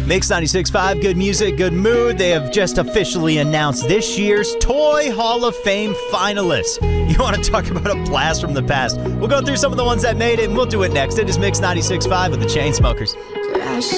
Mix 96.5, good music, good mood. They have just officially announced this year's Toy Hall of Fame finalists. You want to talk about a blast from the past? We'll go through some of the ones that made it, and we'll do it next. It is Mix 96.5 with the Chainsmokers.